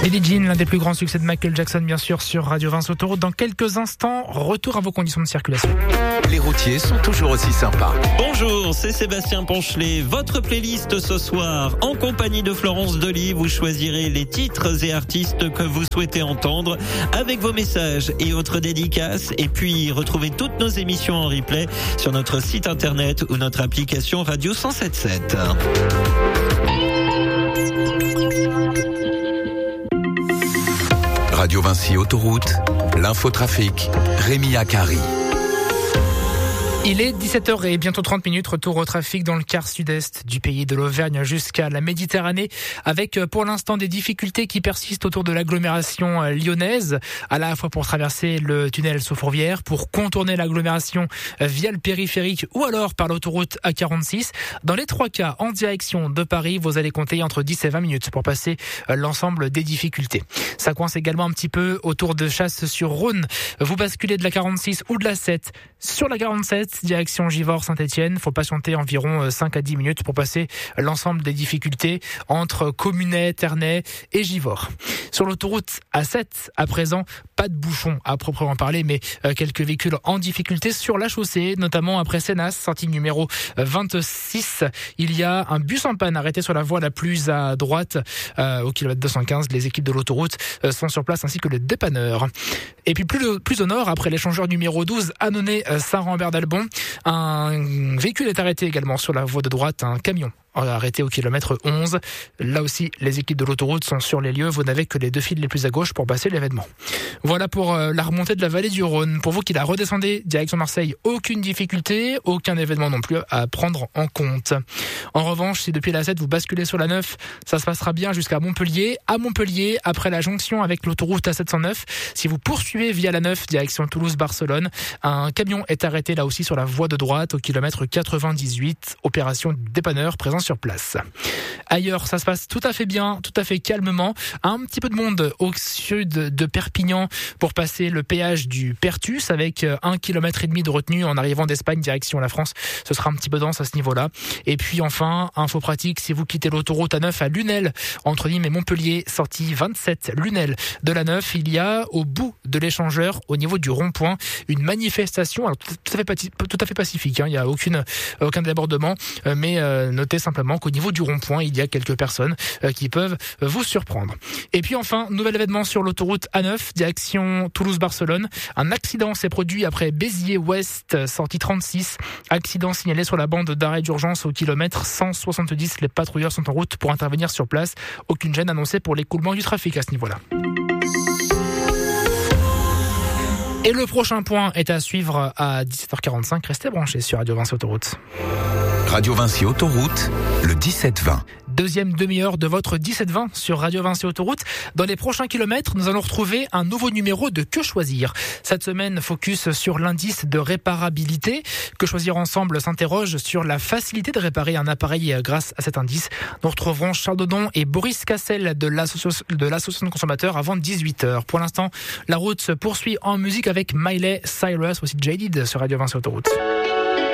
Billie Jean, l'un des plus grands succès de Michael Jackson, bien sûr, sur Radio Vinci Autoroute. Dans quelques instants, retour à vos conditions de circulation. Les routiers sont toujours aussi sympas. Bonjour, c'est Sébastien Ponchelet. Votre playlist ce soir, en compagnie de Florence Delis, vous choisirez les titres et artistes que vous souhaitez entendre avec vos messages et autres dédicaces. Et puis, retrouvez toutes nos émissions en replay sur notre site internet ou notre application Radio 107.7. Radio Vinci Autoroute, l'infotrafic, Rémi Akari. Il est 17h et bientôt 30 minutes, retour au trafic dans le quart sud-est du pays de l'Auvergne jusqu'à la Méditerranée, avec pour l'instant des difficultés qui persistent autour de l'agglomération lyonnaise, à la fois pour traverser le tunnel sous Fourvière, pour contourner l'agglomération via le périphérique ou alors par l'autoroute A46. Dans les trois cas, en direction de Paris, vous allez compter entre 10 et 20 minutes pour passer l'ensemble des difficultés. Ça coince également un petit peu autour de Chasse-sur-Rhône. Vous basculez de la 46 ou de la 7 sur la 47, direction Givors-Saint-Étienne. Faut patienter environ 5 à 10 minutes pour passer l'ensemble des difficultés entre Communet, Ternay et Givors. Sur l'autoroute A7, à présent, pas de bouchon à proprement parler, mais quelques véhicules en difficulté sur la chaussée, notamment après Sénas, sortie numéro 26. Il y a un bus en panne arrêté sur la voie la plus à droite, au kilomètre 215. Les équipes de l'autoroute sont sur place, ainsi que le dépanneur. Et puis plus au nord, après l'échangeur numéro 12, Annonay-Saint-Rambert-d'Albon, un véhicule est arrêté également sur la voie de droite, un camion arrêté au kilomètre 11. Là aussi, les équipes de l'autoroute sont sur les lieux. Vous n'avez que les deux fils les plus à gauche pour passer l'événement. Voilà pour la remontée de la vallée du Rhône. Pour vous qui la redescendez, direction Marseille, aucune difficulté, aucun événement non plus à prendre en compte. En revanche, si depuis la 7, vous basculez sur la 9, ça se passera bien jusqu'à Montpellier. À Montpellier, après la jonction avec l'autoroute A709, si vous poursuivez via la 9, direction Toulouse-Barcelone, un camion est arrêté là aussi sur la voie de droite au kilomètre 98. Opération dépanneur présent sur place. Ailleurs, ça se passe tout à fait bien, tout à fait calmement. Un petit peu de monde au sud de Perpignan pour passer le péage du Pertus avec 1,5 km de retenue en arrivant d'Espagne direction la France. Ce sera un petit peu dense à ce niveau-là. Et puis enfin, info pratique, si vous quittez l'autoroute A9 à Lunel, entre Nîmes et Montpellier, sortie 27 Lunel de la 9, il y a au bout de l'échangeur, au niveau du rond-point, une manifestation, alors tout à fait pacifique, hein, il n'y a aucun débordement, mais notez simplement qu'au niveau du rond-point, il y a quelques personnes qui peuvent vous surprendre. Et puis enfin, nouvel événement sur l'autoroute A9, direction Toulouse-Barcelone. Un accident s'est produit après Béziers-Ouest, sortie 36. Accident signalé sur la bande d'arrêt d'urgence au kilomètre 170. Les patrouilleurs sont en route pour intervenir sur place. Aucune gêne annoncée pour l'écoulement du trafic à ce niveau-là. Et le prochain point est à suivre à 17h45. Restez branchés sur Radio Vinci Autoroute. Radio Vinci Autoroute, le 17-20. Deuxième demi-heure de votre 17-20 sur Radio Vinci Autoroute. Dans les prochains kilomètres, nous allons retrouver un nouveau numéro de Que choisir. Cette semaine, focus sur l'indice de réparabilité. Que choisir ensemble s'interroge sur la facilité de réparer un appareil grâce à cet indice. Nous retrouverons Charles Dodon et Boris Cassel de l'association de consommateurs avant 18h. Pour l'instant, la route se poursuit en musique avec Miley Cyrus, aussi Jaded sur Radio Vinci Autoroute.